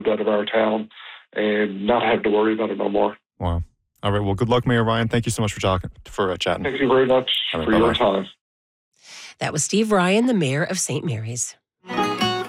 out of our town and not have to worry about it no more. Wow. All right. Well, good luck, Mayor Ryan. Thank you so much for chatting. Thank you very much for your time. That was Steve Ryan, the Mayor of St. Mary's.